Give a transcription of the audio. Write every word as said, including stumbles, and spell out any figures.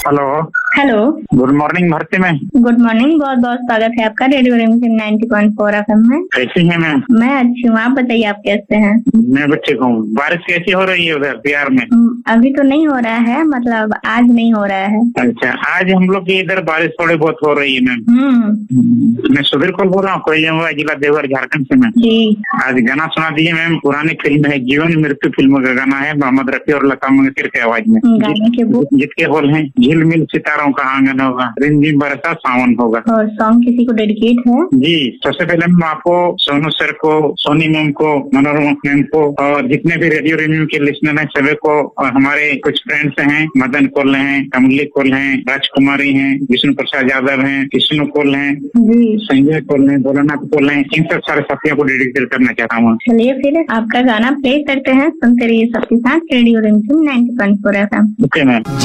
Hello. Hello. Good morning Bharti ma'am. Good morning, बहुत बहुत स्वागत है आपका रेडियो रिमझिम नाइंटी पॉइंट फोर एफएम में। कैसी हैं मैम? मैं अच्छी हूँ, आप बताइए आप कैसे हैं? मैं भी ठीक हूँ। बारिश कैसी हो रही है उधर बिहार में? अभी तो नहीं हो रहा है, मतलब आज नहीं हो रहा है। अच्छा, आज हम लोग की इधर बारिश थोड़ी बहुत हो रही है मैम। हम्म। मैं सुधीर को बोल रहा हूँ, कोई जिला देवघर झारखंड से मैम। जी। आज गाना सुना दीजिए मैम। पुरानी फिल्म है, जीवन मृत्यु फिल्म का गाना है, मोहम्मद रफी और लता मंगेशकर की आवाज में। गाने के बुक जिसके बोल है, झिलमिल सितारों का आंगन होगा, रिमझिम बरसा सावन होगा। और सॉन्ग किसी को डेडिकेट है? जी, सबसे पहले मैं आपको, सोनू सर को, सोनी मैम को, मनोरमा मैम को और जितने भी रेडियो रिमझिम के लिसनर हैं सभी को, और हमारे कुछ फ्रेंड्स हैं, मदन कोल हैं, कमली कोल हैं, राजकुमारी हैं, विष्णु प्रसाद यादव हैं, कृष्ण कोल हैं, संजय कोल हैं, भोलानाथ कोल हैं, इन सब सारे साथियों को डेडिकेट करना चाहता हूँ। चलिए फिर आपका गाना प्ले करते हैं, सुनते रहिए सबके साथ रेडियो रिमझिम ninety point four FM. Okay ma'am.